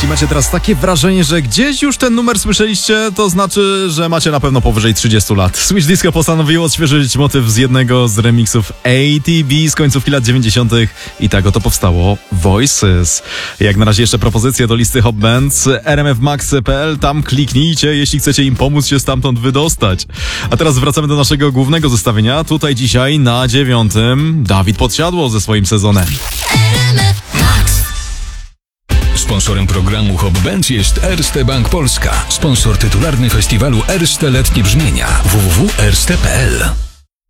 Jeśli macie teraz takie wrażenie, że gdzieś już ten numer słyszeliście, to znaczy, że macie na pewno powyżej 30 lat. Switch Disco postanowiło odświeżyć motyw z jednego z remixów ATB z końcówki lat 90. i tak oto powstało Voices. Jak na razie jeszcze propozycje do listy Hot Bands rmfmax.pl, tam kliknijcie, jeśli chcecie im pomóc się stamtąd wydostać. A teraz wracamy do naszego głównego zestawienia. Tutaj dzisiaj na 9. Dawid Podsiadło ze swoim sezonem. Sponsorem programu Hot Bands jest Erste Bank Polska, sponsor tytularny festiwalu Erste Letnie Brzmienia www.erste.pl.